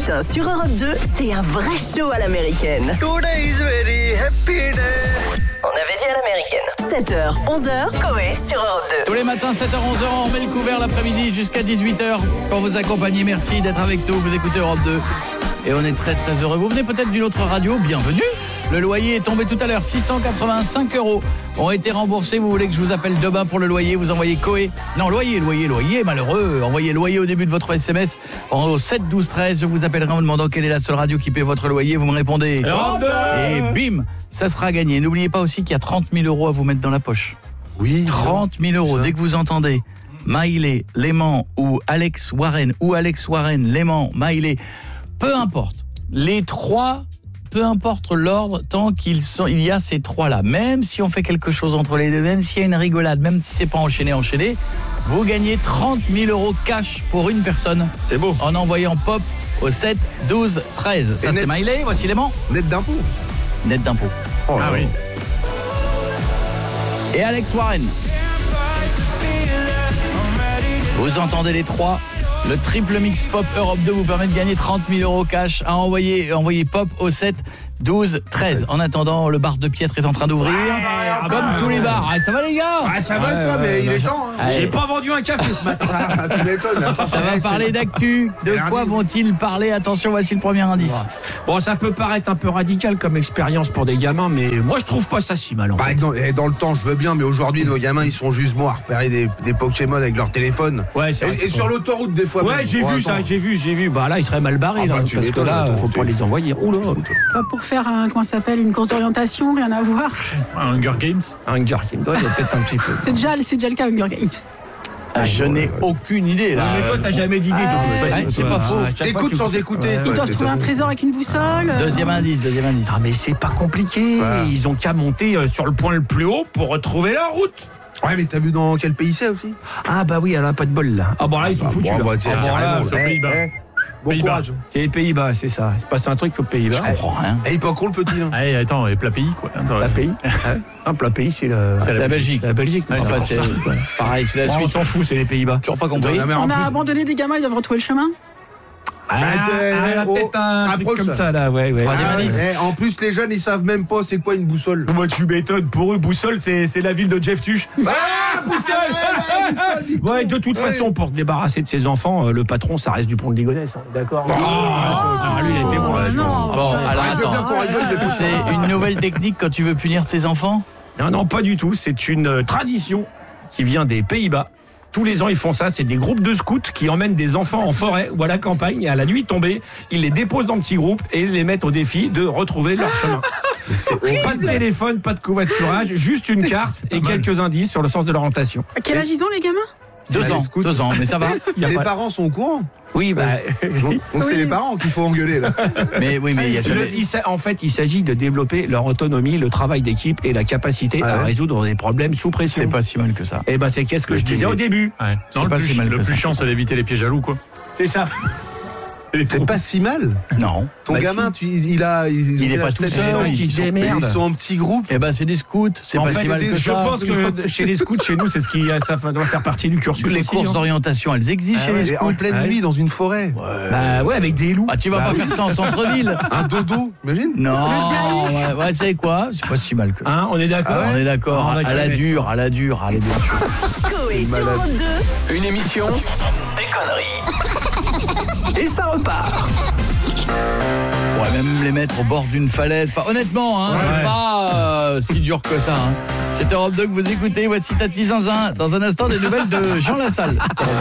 matin sur Europe 2, c'est un vrai show à l'américaine. Today's very happy day. On avait dit à l'américaine. 7h, 11h, Coé sur Europe 2. Tous les matins, 7h, 11h, on met le couvert l'après-midi jusqu'à 18h pour vous accompagner. Merci d'être avec nous, vous écoutez Europe 2. Et on est très très heureux. Vous venez peut-être d'une autre radio, bienvenue. Le loyer est tombé tout à l'heure, 685 € ont été remboursés. Vous voulez que je vous appelle demain pour le loyer, vous envoyez Coé. Non, loyer, malheureux. Envoyez loyer au début de votre SMS au 7 12 13. Je vous appellerai en vous demandant quelle est la seule radio qui paie votre loyer. Vous me répondez. Et bim, ça sera gagné. N'oubliez pas aussi qu'il y a 30 000 € à vous mettre dans la poche. Oui. 30 000 €. Dès que vous entendez Maïlé, Léman ou Alex Warren, Léman, Maïlé, peu importe. Les trois, peu importe l'ordre, tant il y a ces trois-là. Même si on fait quelque chose entre les deux, même s'il y a une rigolade, même si c'est pas enchaîné, vous gagnez 30 000 € cash pour une personne. C'est beau. En envoyant pop au 7 12 13. Ça, c'est Maïlé, voici Léman. Net d'impôt. Net d'impôt. Oh, ah oui. Et Alex Warren. Vous entendez les trois. Le triple mix pop Europe 2 vous permet de gagner 30 000 € cash à envoyer pop au 7 12 13. En attendant, le bar de Piètre est en train d'ouvrir. Comme tous les bars. Ça va les gars? Ça va toi, mais il est temps. J'ai pas vendu un café ce matin. Tu m'étonnes. Ça va parler d'actu. De quoi vont-ils parler? Attention, voici le premier indice. Bon, ça peut paraître un peu radical comme expérience pour des gamins, mais moi je trouve pas ça si mal. Par exemple, dans le temps, je veux bien, mais aujourd'hui, nos gamins, ils sont juste bons à repérer des Pokémon avec leur téléphone. Ouais, et sur l'autoroute, des fois. Ouais, même. j'ai vu ça, j'ai vu. Bah là, ils seraient mal barrés, là, tu parce que m'étonnes, là, attends, faut pas les envoyer. Oula. Pour faire une course d'orientation, rien à voir. Un Hunger Games. Un Hunger Games, ouais, peut-être un petit peu. C'est déjà le cas, Hunger Games. Je n'ai aucune idée là. Mais toi, t'as jamais d'idée. C'est pas faux. T'écoutes sans écouter. Ils doivent trouver un trésor avec une boussole. Deuxième indice. Ah, mais c'est pas compliqué. Ouais. Ils ont qu'à monter sur le point le plus haut pour retrouver la route. Ouais, mais t'as vu dans quel pays c'est aussi? Ah bah oui, elle a pas de bol là. Ah bon là, ils sont foutus. Bon, là. bah, tiens, Ah, bon, là, carrément, c'est aux Pays-Bas. Bon Pays-Bas. courage. C'est les Pays-Bas, c'est ça. C'est passé un truc aux Pays-Bas. Je comprends rien. Et il peut encore le petit. Hein. Allez, attends, plat pays quoi. Plat pays. Un plat pays, c'est la Belgique. C'est la Belgique. Ouais, mais c'est pareil, c'est la on Suisse. s'en fout, c'est les Pays-Bas. Toujours pas compris. Non, mais en On a plus- abandonné des gamins, ils doivent retrouver le chemin. Peut-être un truc rapproche, comme là. ça là, ouais. Troisième Ah, indice. en plus, les jeunes, ils savent même pas c'est quoi une boussole. Moi, tu m'étonnes. Pour eux, Boussole, c'est la ville de Jeff Tuch. Ouais, de toute façon, pour se débarrasser de ses enfants, le patron, ça reste Dupont de Ligonnès. D'accord. Lui, il était bon là. Bon, alors je veux bien attends. qu'on rigole, mais pas C'est une nouvelle technique quand tu veux punir tes enfants? Non, pas du tout. C'est une tradition qui vient des Pays-Bas. Tous les ans, ils font ça. C'est des groupes de scouts qui emmènent des enfants en forêt ou à la campagne. Et à la nuit tombée, ils les déposent dans petits groupes et les mettent au défi de retrouver leur chemin. Pas de téléphone, pas de covoiturage, juste une carte et quelques indices sur le sens de l'orientation. À quel âge ils ont, les gamins? 2 ans, mais ça va. Les parents sont au courant. Oui, bah. Donc c'est les parents qu'il faut engueuler là. Mais oui, mais il y a jamais... En fait, il s'agit de développer leur autonomie, le travail d'équipe et la capacité à résoudre des problèmes sous pression. C'est pas si mal que ça. Et ben c'est qu'est-ce que je disais au début. Ouais. C'est Non, pas si mal le que plus ça. chiant, c'est d'éviter les pièges à loups, quoi. C'est ça. C'est pas si mal. Non. Ton gamin, il est pas tout seul, il se démerde. Ils sont en petits groupes. Eh ben c'est des scouts, c'est En pas fait, si mal que je ça. pense que chez les scouts, chez nous, c'est ce qui ça doit faire partie du cursus. Les aussi, courses hein. d'orientation, elles existent chez les Et scouts. en pleine nuit dans une forêt. Bah ouais, avec des loups. Ah, tu vas pas faire ça en centre-ville? Un dodo, imagine. Non, ouais, tu sais quoi? C'est pas si mal que ça. Hein, on est d'accord. On est d'accord, Ah, bah, à la jamais. dure, allez bien sûr. Coé sur Europe 2. Une émission des conneries. Et ça repart. On pourrait même les mettre au bord d'une falaise. Enfin, honnêtement, hein, c'est pas si dur que ça. Hein. C'est Europe 2 que vous écoutez. Voici Tati Zinzin. Dans un instant, des nouvelles de Jean Lassalle.